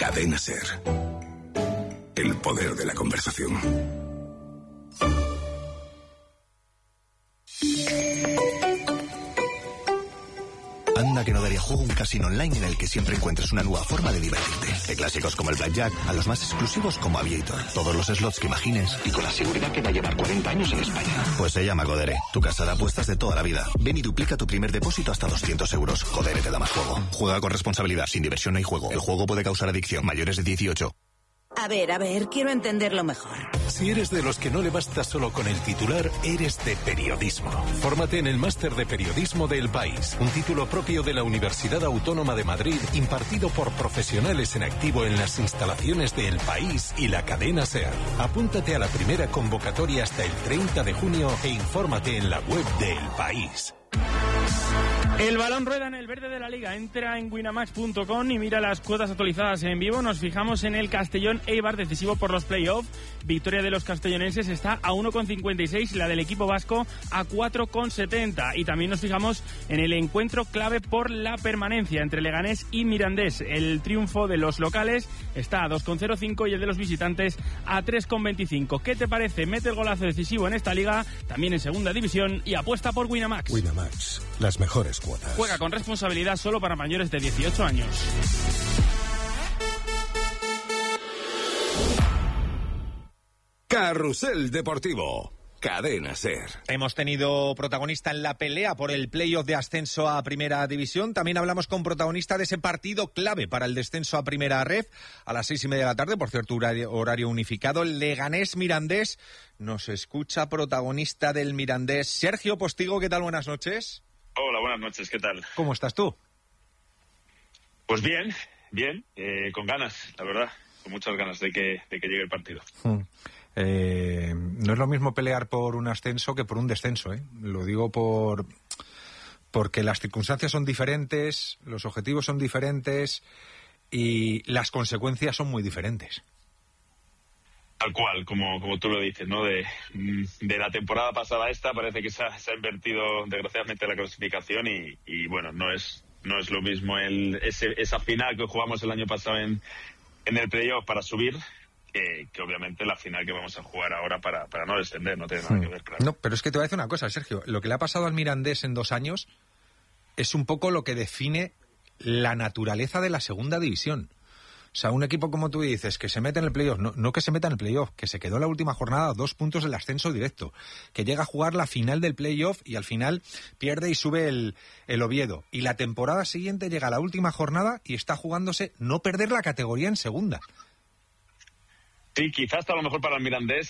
Cadena SER. El poder de la conversación. Anda que no daría juego un casino online en el que siempre encuentres una nueva forma de divertirte. De clásicos como el Blackjack a los más exclusivos como Aviator. Todos los slots que imagines y con la seguridad que va a llevar 40 años en España. Pues se llama Codere, tu casa de apuestas de toda la vida. Ven y duplica tu primer depósito hasta 200 euros. Codere te da más juego. Juega con responsabilidad. Sin diversión no hay juego. El juego puede causar adicción. Mayores de 18. A ver, quiero entenderlo mejor. Si eres de los que no le basta solo con el titular, eres de periodismo. Fórmate en el Máster de Periodismo de El País, un título propio de la Universidad Autónoma de Madrid, impartido por profesionales en activo en las instalaciones de El País y la cadena SER. Apúntate a la primera convocatoria hasta el 30 de junio e infórmate en la web de El País. El balón rueda en el verde de la Liga. Entra en winamax.com y mira las cuotas actualizadas en vivo. Nos fijamos en el Castellón Eibar, decisivo por los playoffs. Victoria de los castellonenses está a 1,56 y la del equipo vasco a 4,70. Y también nos fijamos en el encuentro clave por la permanencia entre Leganés y Mirandés. El triunfo de los locales está a 2,05 y el de los visitantes a 3,25. ¿Qué te parece? Mete el golazo decisivo en esta liga, también en segunda división, y apuesta por Winamax. Winamax, las mejores cuotas. Juega con responsabilidad, solo para mayores de 18 años. Carrusel Deportivo. Cadena SER. Hemos tenido protagonista en la pelea por el playoff de ascenso a Primera División. También hablamos con protagonista de ese partido clave para el descenso a Primera Ref a las 6:30 de la tarde, por cierto, horario unificado. Leganés-Mirandés. Nos escucha protagonista del Mirandés, Sergio Postigo. ¿Qué tal? Buenas noches. Hola, buenas noches, ¿qué tal? ¿Cómo estás tú? Pues bien, con ganas, la verdad, con muchas ganas de que llegue el partido. No es lo mismo pelear por un ascenso que por un descenso, ¿eh? Lo digo porque las circunstancias son diferentes, los objetivos son diferentes y las consecuencias son muy diferentes. Tal cual, como tú lo dices, ¿no? De la temporada pasada a esta parece que se ha invertido desgraciadamente la clasificación y bueno, no es lo mismo esa final que jugamos el año pasado en el playoff para subir que obviamente la final que vamos a jugar ahora para no descender, no tiene nada que ver, claro. No, pero es que te voy a decir una cosa, Sergio, lo que le ha pasado al Mirandés en 2 años es un poco lo que define la naturaleza de la segunda división. O sea, un equipo, como tú dices, que se mete en el playoff, no que se meta en el playoff, que se quedó en la última jornada a 2 puntos del ascenso directo, que llega a jugar la final del playoff y al final pierde y sube el Oviedo. Y la temporada siguiente llega a la última jornada y está jugándose no perder la categoría en segunda. Sí, quizás a lo mejor para el Mirandés